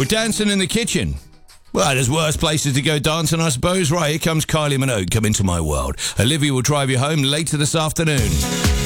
We're dancing in the kitchen. Well, there's worse places to go dancing, I suppose. Right, here comes Kylie Minogue, Come Into My World. Olivia will drive you home later this afternoon.